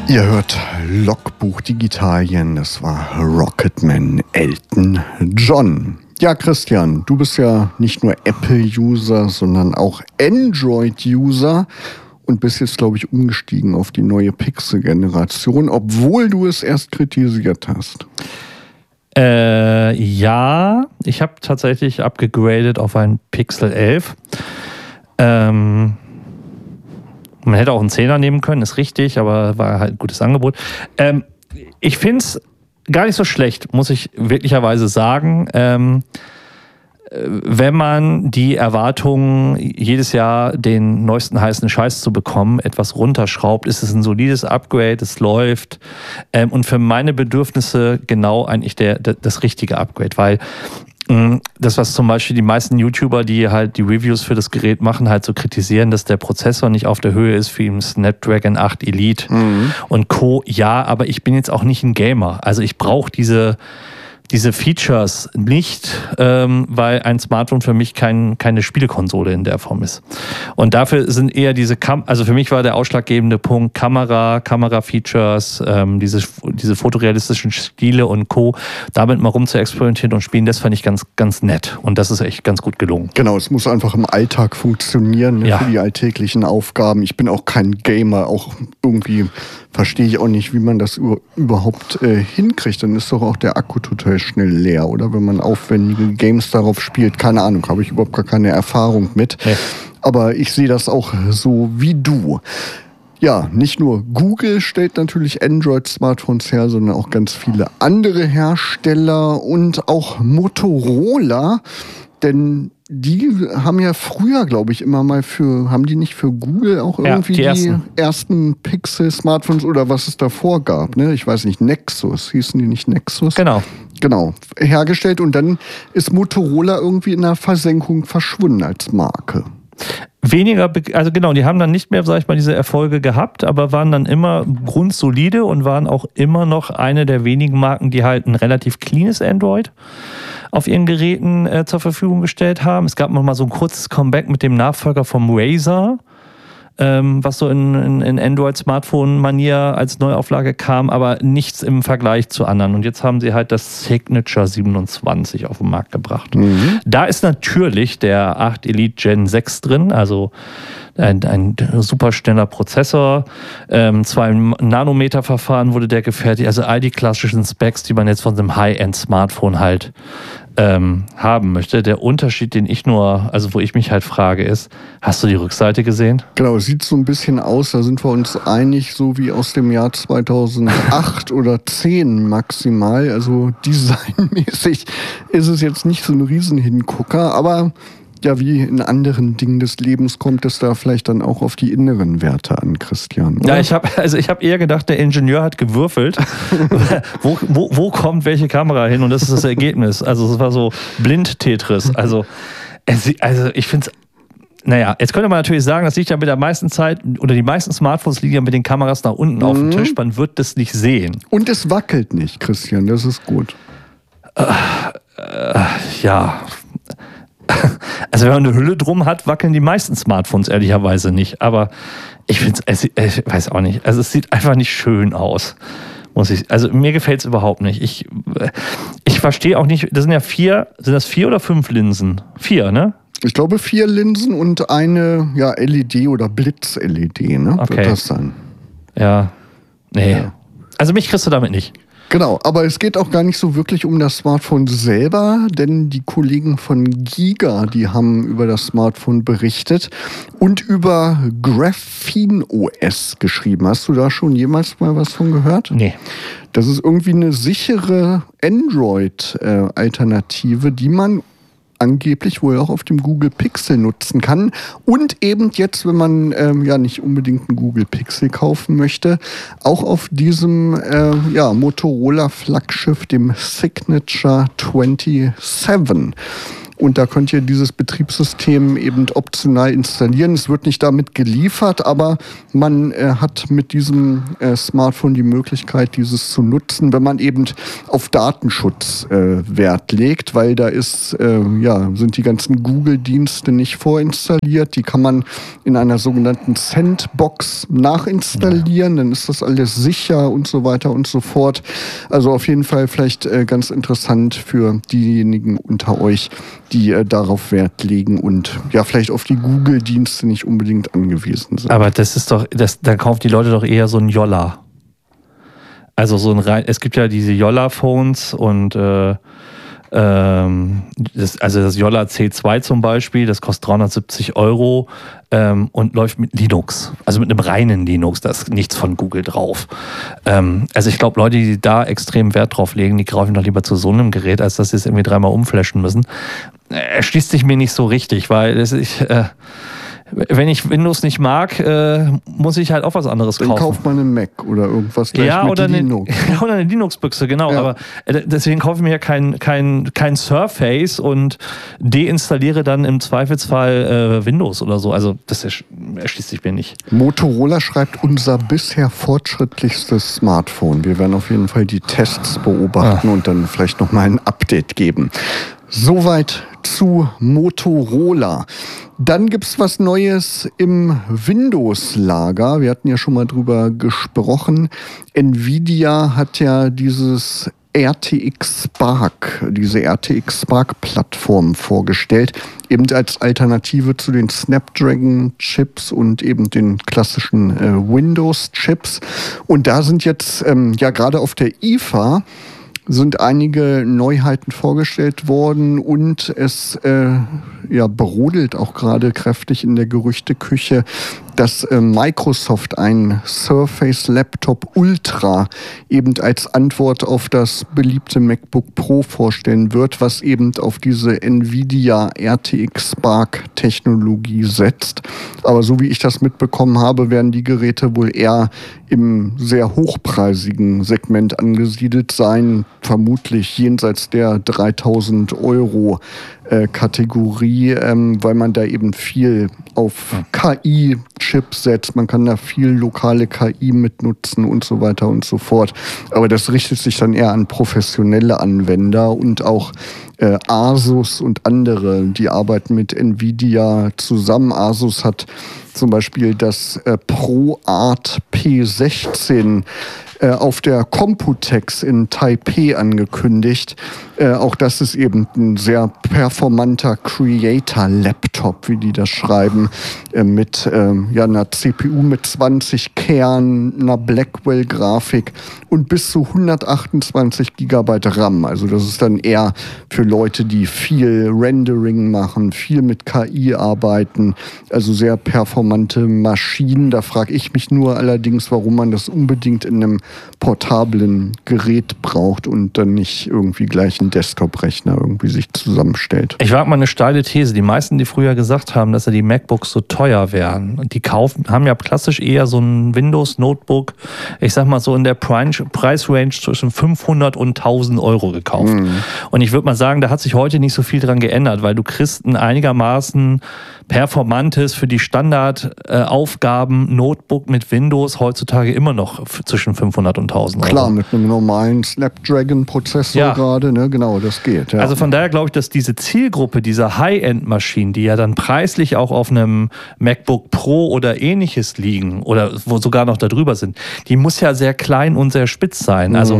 Ihr hört Logbuch Digitalien, das war Rocketman Elton John. Ja, Christian, du bist ja nicht nur Apple-User, sondern auch Android-User und bist jetzt, glaube ich, umgestiegen auf die neue Pixel-Generation, obwohl du es erst kritisiert hast. Ja, ich habe tatsächlich abgegradet auf ein Pixel 11. Man hätte auch einen 10er nehmen können, ist richtig, aber war halt ein gutes Angebot. Ich finde es gar nicht so schlecht, muss ich wirklicherweise sagen. Wenn man die Erwartungen, jedes Jahr den neuesten heißen Scheiß zu bekommen, etwas runterschraubt, ist es ein solides Upgrade, es läuft. Und für meine Bedürfnisse genau eigentlich das richtige Upgrade, weil das, was zum Beispiel die meisten YouTuber, die halt die Reviews für das Gerät machen, halt so kritisieren, dass der Prozessor nicht auf der Höhe ist wie im Snapdragon 8 Elite und Co. Ja, aber ich bin jetzt auch nicht ein Gamer. Also ich brauche diese Features nicht, weil ein Smartphone für mich keine Spielekonsole in der Form ist. Und dafür sind eher also für mich war der ausschlaggebende Punkt Kamera-Features, diese fotorealistischen Stile und Co. Damit mal rum zu experimentieren und spielen, das fand ich ganz, ganz nett. Und das ist echt ganz gut gelungen. Genau, es muss einfach im Alltag funktionieren, ne, ja, für die alltäglichen Aufgaben. Ich bin auch kein Gamer, auch irgendwie verstehe ich auch nicht, wie man das überhaupt hinkriegt. Dann ist doch auch der Akku total schnell leer, oder? Wenn man aufwendige Games darauf spielt. Keine Ahnung, habe ich überhaupt gar keine Erfahrung mit. Ja. Aber ich sehe das auch so wie du. Ja, nicht nur Google stellt natürlich Android-Smartphones her, sondern auch ganz viele andere Hersteller und auch Motorola. Denn die haben ja früher, glaube ich, immer mal haben die nicht für Google auch irgendwie die ersten Pixel-Smartphones oder was es davor gab, ne? Ich weiß nicht, Nexus, hießen die nicht Nexus? Genau, hergestellt und dann ist Motorola irgendwie in der Versenkung verschwunden als Marke. Also genau, die haben dann nicht mehr, sag ich mal, diese Erfolge gehabt, aber waren dann immer grundsolide und waren auch immer noch eine der wenigen Marken, die halt ein relativ cleanes Android auf ihren Geräten zur Verfügung gestellt haben. Es gab noch mal so ein kurzes Comeback mit dem Nachfolger vom Razer, was so in Android-Smartphone-Manier als Neuauflage kam, aber nichts im Vergleich zu anderen. Und jetzt haben sie halt das Signature 27 auf den Markt gebracht. Da ist natürlich der 8 Elite Gen 6 drin, also ein super schneller Prozessor, 2-Nanometer-Verfahren wurde der gefertigt, also all die klassischen Specs, die man jetzt von einem High-End-Smartphone halt haben möchte. Der Unterschied, wo ich mich halt frage, ist, hast du die Rückseite gesehen? Genau, sieht so ein bisschen aus, da sind wir uns einig, so wie aus dem Jahr 2008 oder 10 maximal. Also designmäßig ist es jetzt nicht so ein Riesenhingucker, aber ja, wie in anderen Dingen des Lebens kommt es da vielleicht dann auch auf die inneren Werte an, Christian, oder? Ja, ich hab eher gedacht, der Ingenieur hat gewürfelt, wo kommt welche Kamera hin und das ist das Ergebnis. Also es war so Blind-Tetris. Also ich finde es, naja, jetzt könnte man natürlich sagen, das liegt ja mit der meisten Zeit, oder die meisten Smartphones liegen ja mit den Kameras nach unten auf dem Tisch, man wird das nicht sehen. Und es wackelt nicht, Christian, das ist gut. Ja. Also wenn man eine Hülle drum hat, wackeln die meisten Smartphones ehrlicherweise nicht. Aber ich finde es, ich weiß auch nicht, also es sieht einfach nicht schön aus. Also mir gefällt es überhaupt nicht. Ich verstehe auch nicht, sind das 4 oder 5 Linsen? 4, ne? Ich glaube 4 Linsen und eine LED oder Blitz-LED, ne? Okay. Wird das sein? Ja, nee. Ja. Also mich kriegst du damit nicht. Genau, aber es geht auch gar nicht so wirklich um das Smartphone selber, denn die Kollegen von Giga, die haben über das Smartphone berichtet und über Graphene OS geschrieben. Hast du da schon jemals mal was von gehört? Nee. Das ist irgendwie eine sichere Android-Alternative, die man angeblich wohl auch auf dem Google Pixel nutzen kann. Und eben jetzt, wenn man nicht unbedingt einen Google Pixel kaufen möchte, auch auf diesem Motorola-Flaggschiff, dem Signature 27. Und da könnt ihr dieses Betriebssystem eben optional installieren. Es wird nicht damit geliefert, aber man hat mit diesem Smartphone die Möglichkeit, dieses zu nutzen, wenn man eben auf Datenschutz Wert legt, weil da sind die ganzen Google-Dienste nicht vorinstalliert. Die kann man in einer sogenannten Sandbox nachinstallieren, dann ist das alles sicher und so weiter und so fort. Also auf jeden Fall vielleicht ganz interessant für diejenigen unter euch, die darauf Wert legen und ja vielleicht auf die Google-Dienste nicht unbedingt angewiesen sind. Aber das ist doch, da kaufen die Leute doch eher so ein Jolla. Also es gibt ja diese Jolla-Phones und das Jolla C2 zum Beispiel, das kostet 370 € und läuft mit Linux, also mit einem reinen Linux, da ist nichts von Google drauf. Also ich glaube, Leute, die da extrem Wert drauf legen, die greifen doch lieber zu so einem Gerät, als dass sie es irgendwie dreimal umflashen müssen. Erschließt sich mir nicht so richtig, weil wenn ich Windows nicht mag, muss ich halt auch was anderes kaufen. Dann kauft man einen Mac oder irgendwas gleich mit Linux. Ja, oder eine Linux-Büchse, genau. Ja. Aber deswegen kaufe ich mir ja kein Surface und deinstalliere dann im Zweifelsfall Windows oder so. Also das erschließt sich mir nicht. Motorola schreibt, unser bisher fortschrittlichstes Smartphone. Wir werden auf jeden Fall die Tests beobachten und dann vielleicht nochmal ein Update geben. Soweit zu Motorola. Dann gibt es was Neues im Windows-Lager. Wir hatten ja schon mal drüber gesprochen. Nvidia hat ja dieses RTX Spark, diese RTX Spark-Plattform vorgestellt, eben als Alternative zu den Snapdragon-Chips und eben den klassischen Windows-Chips. Und da sind jetzt gerade auf der IFA sind einige Neuheiten vorgestellt worden und es brodelt auch gerade kräftig in der Gerüchteküche, dass Microsoft ein Surface Laptop Ultra eben als Antwort auf das beliebte MacBook Pro vorstellen wird, was eben auf diese Nvidia RTX Spark Technologie setzt. Aber so wie ich das mitbekommen habe, werden die Geräte wohl eher im sehr hochpreisigen Segment angesiedelt sein, vermutlich jenseits der 3.000 € Kategorie, weil man da eben viel auf KI-Chips setzt. Man kann da viel lokale KI mitnutzen und so weiter und so fort. Aber das richtet sich dann eher an professionelle Anwender und auch Asus und andere, die arbeiten mit Nvidia zusammen. Asus hat zum Beispiel das ProArt P16 auf der Computex in Taipei angekündigt. Auch das ist eben ein sehr performanter Creator-Laptop, wie die das schreiben, mit einer CPU mit 20 Kernen, einer Blackwell-Grafik und bis zu 128 GB RAM. Also das ist dann eher für Leute, die viel Rendering machen, viel mit KI arbeiten, also sehr performante Maschinen. Da frage ich mich nur allerdings, warum man das unbedingt in einem portablen Gerät braucht und dann nicht irgendwie gleich einen Desktop-Rechner irgendwie sich zusammenstellt. Ich wage mal eine steile These. Die meisten, die früher gesagt haben, dass ja die MacBooks so teuer wären, die haben ja klassisch eher so ein Windows-Notebook, ich sag mal so in der Preisrange zwischen 500 und 1.000 € gekauft. Und ich würde mal sagen, da hat sich heute nicht so viel dran geändert, weil du kriegst ein einigermaßen performantes für die Standardaufgaben Notebook mit Windows heutzutage immer noch zwischen 500 und 1.000 €. Klar, mit einem normalen Snapdragon-Prozessor gerade, ne? Genau, das geht. Ja. Also von daher glaube ich, dass diese Zielgruppe dieser High-End-Maschinen, die ja dann preislich auch auf einem MacBook Pro oder ähnliches liegen oder wo sogar noch darüber sind, die muss ja sehr klein und sehr spitz sein. Also,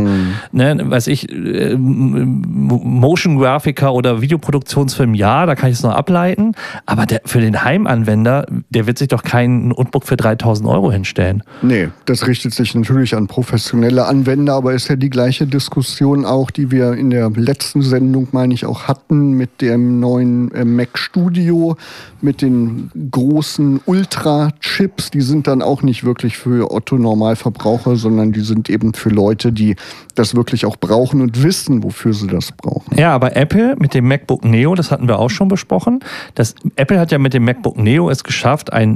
Motion-Grafiker oder Videoproduktionsfilm, ja, da kann ich es noch ableiten, aber für den Heimanwender, der wird sich doch kein Notebook für 3.000 € hinstellen. Nee, das richtet sich natürlich an professionelle Anwender, aber ist ja die gleiche Diskussion auch, die wir in der letzten Sendung, meine ich, auch hatten mit dem neuen Mac Studio, mit den großen Ultra-Chips. Die sind dann auch nicht wirklich für Otto-Normalverbraucher, sondern die sind eben für Leute, die das wirklich auch brauchen und wissen, wofür sie das brauchen. Ja, aber Apple mit dem MacBook Neo, das hatten wir auch schon besprochen, Apple hat ja mit dem MacBook Neo es geschafft, ein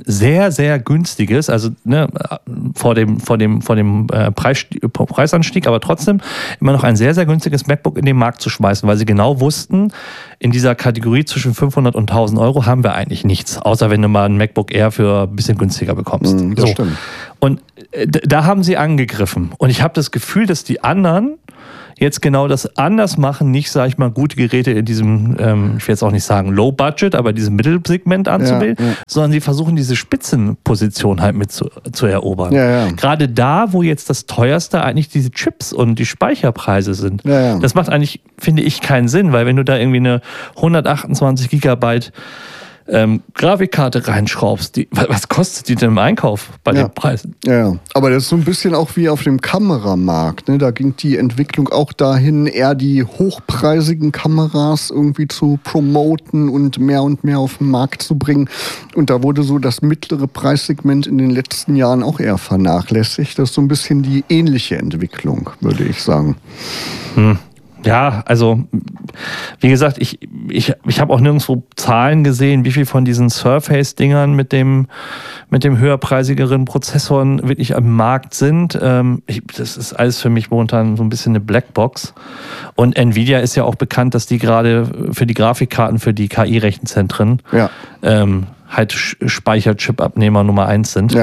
ein sehr, sehr günstiges, also vor dem Preisanstieg, aber trotzdem immer noch ein sehr, sehr günstiges MacBook in den Markt zu schmeißen, weil sie genau wussten, in dieser Kategorie zwischen 500 und 1000 Euro haben wir eigentlich nichts, außer wenn du mal ein MacBook Air für ein bisschen günstiger bekommst. Das stimmt. Und da haben sie angegriffen. Und ich habe das Gefühl, dass die anderen jetzt genau das anders machen, nicht, sage ich mal, gute Geräte in diesem, ich will jetzt auch nicht sagen Low Budget, aber diesem Mittelsegment anzuwählen, sondern sie versuchen diese Spitzenposition halt mit zu erobern. Gerade da, wo jetzt das teuerste eigentlich diese Chips und die Speicherpreise sind. Das macht eigentlich, finde ich, keinen Sinn, weil wenn du da irgendwie eine 128 Gigabyte Grafikkarte reinschraubst, was kostet die denn im Einkauf bei den Preisen? Ja, aber das ist so ein bisschen auch wie auf dem Kameramarkt. Ne? Da ging die Entwicklung auch dahin, eher die hochpreisigen Kameras irgendwie zu promoten und mehr auf den Markt zu bringen. Und da wurde so das mittlere Preissegment in den letzten Jahren auch eher vernachlässigt. Das ist so ein bisschen die ähnliche Entwicklung, würde ich sagen. Ja, also wie gesagt, ich habe auch nirgendwo Zahlen gesehen, wie viel von diesen Surface-Dingern mit dem höherpreisigeren Prozessoren wirklich am Markt sind. Das ist alles für mich momentan so ein bisschen eine Blackbox. Und Nvidia ist ja auch bekannt, dass die gerade für die Grafikkarten, für die KI-Rechenzentren halt Speicherchip-Abnehmer Nummer 1 sind.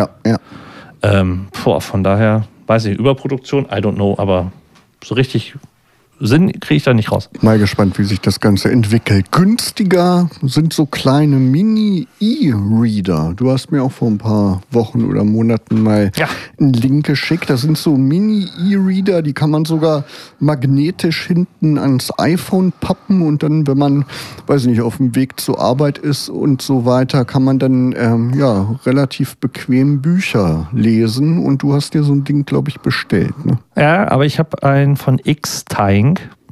Von daher, weiß ich, Überproduktion, I don't know, aber so richtig Sinn kriege ich da nicht raus. Mal gespannt, wie sich das Ganze entwickelt. Günstiger sind so kleine Mini-E-Reader. Du hast mir auch vor ein paar Wochen oder Monaten mal einen Link geschickt. Das sind so Mini-E-Reader, die kann man sogar magnetisch hinten ans iPhone pappen und dann, wenn man, weiß nicht, auf dem Weg zur Arbeit ist und so weiter, kann man dann relativ bequem Bücher lesen und du hast dir so ein Ding, glaube ich, bestellt, ne? Ja, aber ich habe einen von X-Tying.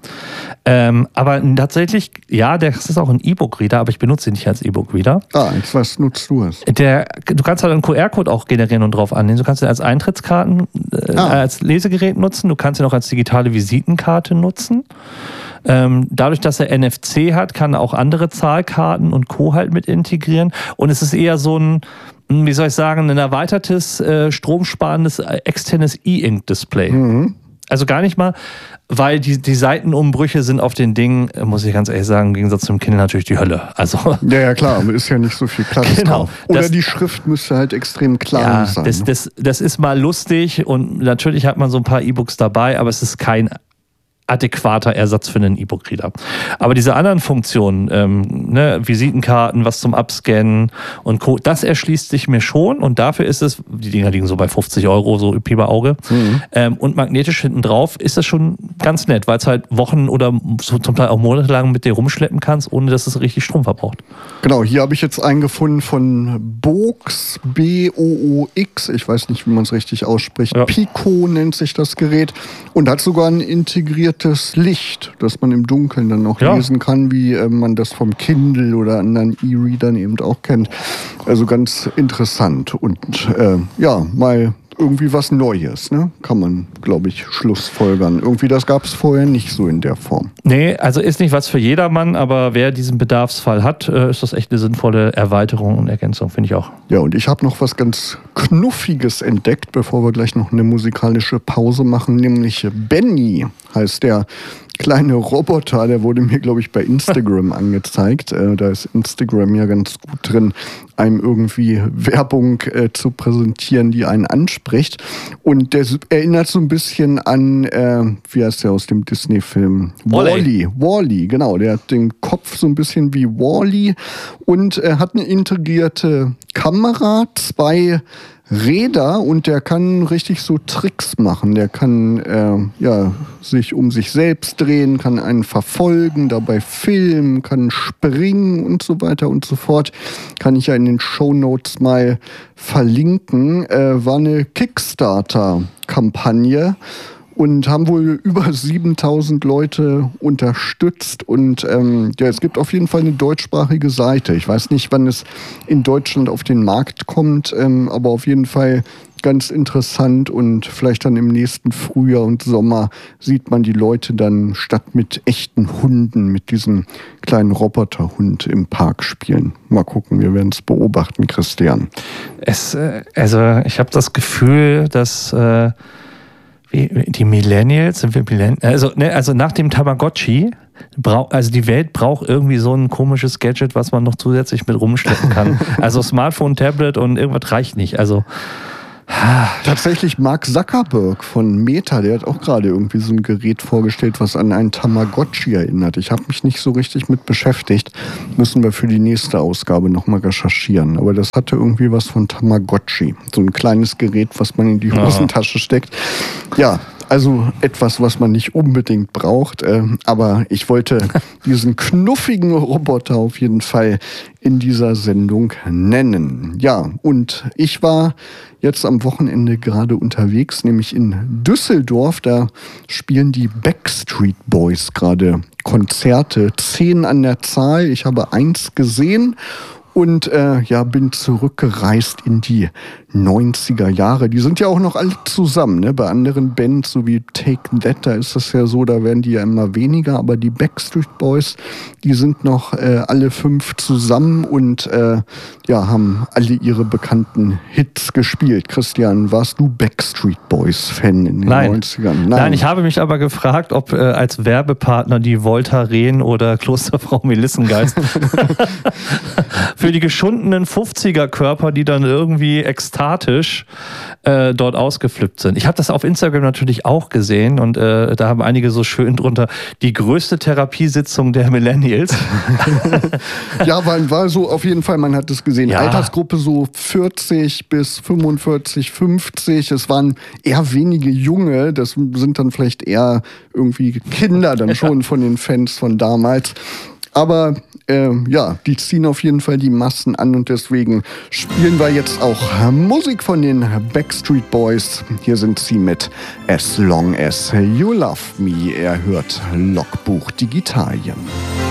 Aber tatsächlich, das ist auch ein E-Book-Reader, aber ich benutze ihn nicht als E-Book-Reader. Was nutzt du es? Du kannst halt einen QR-Code auch generieren und drauf annehmen. Du kannst ihn als Eintrittskarten, als Lesegerät nutzen. Du kannst ihn auch als digitale Visitenkarte nutzen. Dadurch, dass er NFC hat, kann er auch andere Zahlkarten und Co. halt mit integrieren. Und es ist eher so ein, wie soll ich sagen, ein erweitertes, stromsparendes, externes E-Ink-Display. Also gar nicht mal, weil die Seitenumbrüche sind auf den Dingen, muss ich ganz ehrlich sagen, im Gegensatz zum Kindle natürlich die Hölle. Also ja, klar, aber ist ja nicht so viel Platz drauf. Oder die Schrift müsste halt extrem klein sein. Das ist mal lustig und natürlich hat man so ein paar E-Books dabei, aber es ist kein adäquater Ersatz für einen E-Book-Reader. Aber diese anderen Funktionen, Visitenkarten, was zum Abscannen und Co., das erschließt sich mir schon und dafür ist es, die Dinger liegen so bei 50 Euro, so Pi bei Auge, und magnetisch hinten drauf ist das schon ganz nett, weil es halt Wochen oder so zum Teil auch monatelang mit dir rumschleppen kannst, ohne dass es richtig Strom verbraucht. Genau, hier habe ich jetzt einen gefunden von Boox, B-O-O-X, ich weiß nicht, wie man es richtig ausspricht, Pico nennt sich das Gerät und hat sogar ein integriertes Licht, dass man im Dunkeln dann auch lesen kann, wie man das vom Kindle oder anderen E-Readern eben auch kennt. Also ganz interessant und mal irgendwie was Neues, ne? Kann man, glaube ich, schlussfolgern. Irgendwie, das gab es vorher nicht so in der Form. Nee, also ist nicht was für jedermann, aber wer diesen Bedarfsfall hat, ist das echt eine sinnvolle Erweiterung und Ergänzung, finde ich auch. Ja, und ich habe noch was ganz Knuffiges entdeckt, bevor wir gleich noch eine musikalische Pause machen, nämlich Benny heißt der kleine Roboter, der wurde mir, glaube ich, bei Instagram angezeigt. Da ist Instagram ja ganz gut drin, einem irgendwie Werbung zu präsentieren, die einen anspricht. Und der erinnert so ein bisschen an, wie heißt der aus dem Disney-Film? Wall-E, genau. Der hat den Kopf so ein bisschen wie Wall-E und hat eine integrierte Kamera, 2 Räder und der kann richtig so Tricks machen. Der kann sich um sich selbst drehen, kann einen verfolgen, dabei filmen, kann springen und so weiter und so fort. Kann ich ja in den Shownotes mal verlinken. War eine Kickstarter-Kampagne und haben wohl über 7000 Leute unterstützt. Und es gibt auf jeden Fall eine deutschsprachige Seite. Ich weiß nicht, wann es in Deutschland auf den Markt kommt, aber auf jeden Fall ganz interessant und vielleicht dann im nächsten Frühjahr und Sommer sieht man die Leute dann statt mit echten Hunden, mit diesem kleinen Roboterhund im Park spielen. Mal gucken, wir werden es beobachten, Christian. Also ich habe das Gefühl, dass die Millennials, also nach dem Tamagotchi, also die Welt braucht irgendwie so ein komisches Gadget, was man noch zusätzlich mit rumschleppen kann. Also Smartphone, Tablet und irgendwas reicht nicht. Also tatsächlich Mark Zuckerberg von Meta, der hat auch gerade irgendwie so ein Gerät vorgestellt, was an einen Tamagotchi erinnert. Ich habe mich nicht so richtig mit beschäftigt. Müssen wir für die nächste Ausgabe nochmal recherchieren. Aber das hatte irgendwie was von Tamagotchi. So ein kleines Gerät, was man in die Hosentasche steckt. Ja, also etwas, was man nicht unbedingt braucht. Aber ich wollte diesen knuffigen Roboter auf jeden Fall in dieser Sendung nennen. Ja, und ich war jetzt am Wochenende gerade unterwegs, nämlich in Düsseldorf. Da spielen die Backstreet Boys gerade Konzerte. 10 an der Zahl. Ich habe 1 gesehen. Und bin zurückgereist in die 90er Jahre. Die sind ja auch noch alle zusammen, ne? Bei anderen Bands, so wie Take That, da ist das ja so, da werden die ja immer weniger. Aber die Backstreet Boys, die sind noch alle 5 zusammen und haben alle ihre bekannten Hits gespielt. Christian, warst du Backstreet Boys-Fan in den 90ern? Nein, ich habe mich aber gefragt, ob als Werbepartner die Voltaren oder Klosterfrau Melissengeist für die geschundenen 50er-Körper, die dann irgendwie ekstatisch dort ausgeflippt sind. Ich habe das auf Instagram natürlich auch gesehen und da haben einige so schön drunter die größte Therapiesitzung der Millennials. Ja, war so auf jeden Fall, man hat es gesehen. Ja. Altersgruppe so 40 bis 45, 50. Es waren eher wenige Junge, das sind dann vielleicht eher irgendwie Kinder dann schon von den Fans von damals. Aber die ziehen auf jeden Fall die Massen an und deswegen spielen wir jetzt auch Musik von den Backstreet Boys. Hier sind sie mit As Long As You Love Me. Er hört Logbuch Digitalien.